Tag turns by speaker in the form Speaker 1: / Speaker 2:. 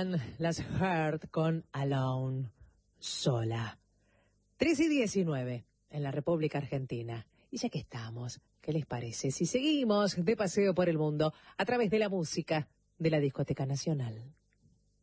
Speaker 1: eran las Heart con Alone, sola. 3:19 en la República Argentina. Y ya que estamos, ¿qué les parece si seguimos de paseo por el mundo a través de la música de la Discoteca Nacional?